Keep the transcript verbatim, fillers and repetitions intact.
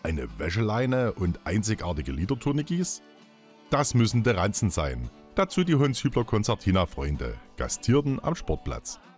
eine Wäscheleine und einzigartige Liederturnigis? Das müssen die Ranzen sein. Dazu die Honshübler Konzertina-Freunde, gastierten am Sportplatz.